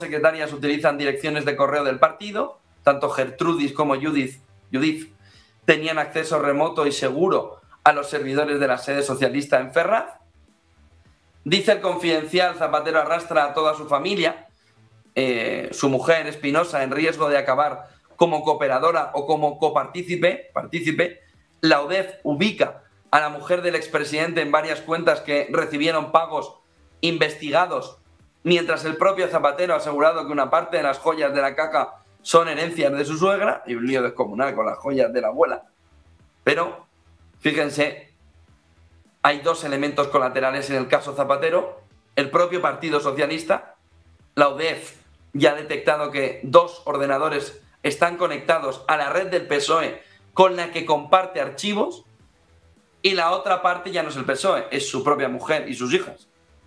secretarias utilizan direcciones de correo del partido, tanto Gertrudis como Judith tenían acceso remoto y seguro a los servidores de la sede socialista en Ferraz. Dice el Confidencial, Zapatero arrastra a toda su familia, su mujer Espinosa en riesgo de acabar como cooperadora o como copartícipe. La UDEF ubica a la mujer del expresidente en varias cuentas que recibieron pagos investigados, mientras el propio Zapatero ha asegurado que una parte de las joyas de la caja son herencias de su suegra, y un lío descomunal con las joyas de la abuela. Pero, fíjense, hay dos elementos colaterales en el caso Zapatero. El propio Partido Socialista, la UDEF, ya ha detectado que 2 ordenadores están conectados a la red del PSOE con la que comparte archivos, y la otra parte ya no es el PSOE, es su propia mujer y sus hijas.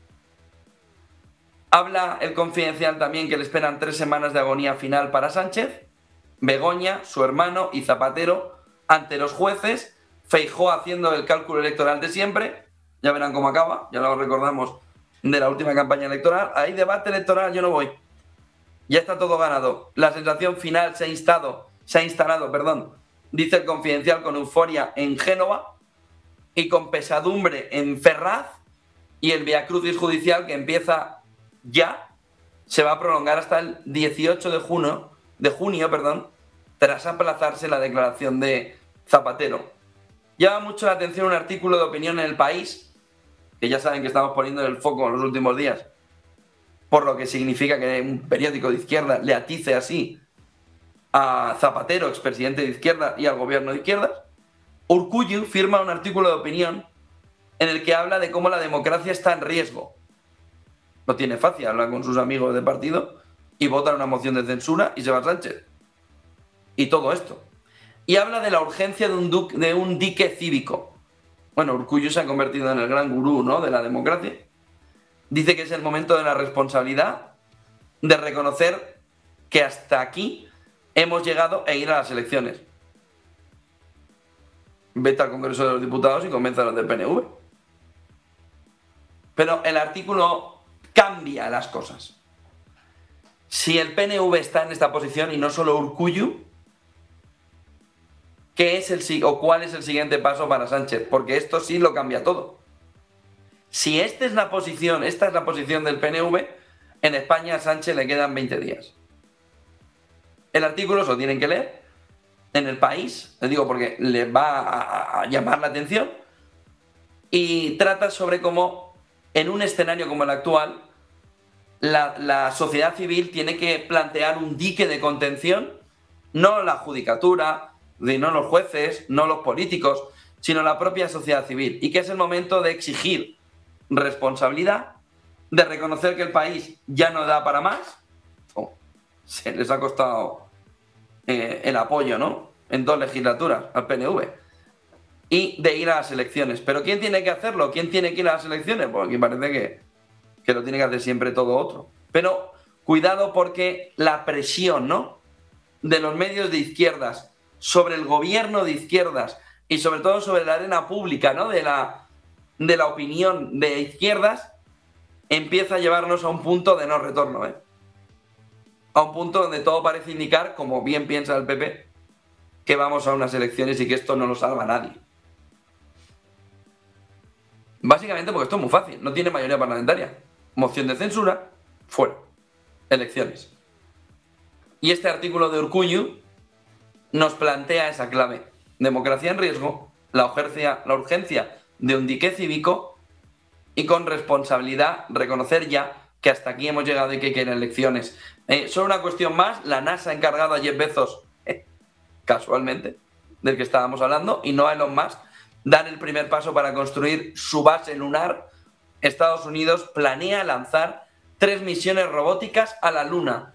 Habla el Confidencial también que le esperan 3 semanas de agonía final para Sánchez, Begoña, su hermano y Zapatero ante los jueces, Feijóo haciendo el cálculo electoral de siempre, ya verán cómo acaba, ya lo recordamos de la última campaña electoral. Hay debate electoral, yo no voy. Ya está todo ganado. La sensación final se ha instalado, dice el Confidencial, con euforia en Génova y con pesadumbre en Ferraz, y el viacrucis judicial que empieza ya se va a prolongar hasta el 18 de junio, tras aplazarse la declaración de Zapatero. Llama mucho la atención un artículo de opinión en El País, que ya saben que estamos poniendo en el foco en los últimos días, por lo que significa que un periódico de izquierda le atice así a Zapatero, expresidente de izquierda, y al gobierno de izquierdas. Urkullu firma un artículo de opinión en el que habla de cómo la democracia está en riesgo. No tiene fácil, habla con sus amigos de partido y votan una moción de censura y se va Sánchez. Y todo esto. Y habla de la urgencia de un dique cívico. Bueno, Urkullu se ha convertido en el gran gurú, ¿no?, de la democracia. Dice que es el momento de la responsabilidad, de reconocer que hasta aquí hemos llegado e ir a las elecciones. Vete al Congreso de los Diputados y convence a los del PNV. Pero el artículo cambia las cosas. Si el PNV está en esta posición y no solo Urkullu, ¿cuál es el siguiente paso para Sánchez? Porque esto sí lo cambia todo. Si esta es la posición del PNV, en España a Sánchez le quedan 20 días. El artículo se lo tienen que leer en El País, les digo porque les va a llamar la atención, y trata sobre cómo en un escenario como el actual la sociedad civil tiene que plantear un dique de contención, no la judicatura, no los jueces, no los políticos, sino la propia sociedad civil, y que es el momento de exigir responsabilidad, de reconocer que el país ya no da para más. Se les ha costado el apoyo, ¿no?, en 2 legislaturas al PNV, y de ir a las elecciones. ¿Pero quién tiene que hacerlo? ¿Quién tiene que ir a las elecciones? Pues aquí parece que lo tiene que hacer siempre todo otro. Pero cuidado, porque la presión, ¿no?, de los medios de izquierdas sobre el gobierno de izquierdas y sobre todo sobre la arena pública, ¿no?, de la opinión de izquierdas, empieza a llevarnos a un punto de no retorno, a un punto donde todo parece indicar, como bien piensa el PP, que vamos a unas elecciones y que esto no lo salva a nadie. Básicamente porque esto es muy fácil, no tiene mayoría parlamentaria. Moción de censura, fuera. Elecciones. Y este artículo de Urkullu nos plantea esa clave. Democracia en riesgo, la urgencia de un dique cívico, y con responsabilidad reconocer ya que hasta aquí hemos llegado y que hay que ir a elecciones. Solo una cuestión más: la NASA ha encargado a Jeff Bezos, casualmente, del que estábamos hablando, y no a Elon Musk, dar el primer paso para construir su base lunar. Estados Unidos planea lanzar 3 misiones robóticas a la Luna,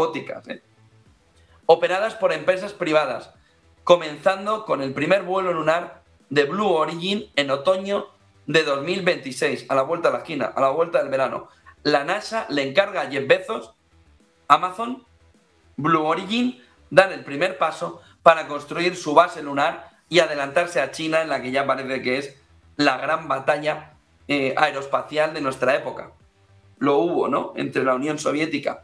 operadas por empresas privadas, comenzando con el primer vuelo lunar de Blue Origin en otoño de 2026, a la vuelta de la esquina, a la vuelta del verano. La NASA le encarga a Jeff Bezos, Amazon, Blue Origin, dar el primer paso para construir su base lunar y adelantarse a China, en la que ya parece que es la gran batalla aeroespacial de nuestra época. Lo hubo, ¿no?, entre la Unión Soviética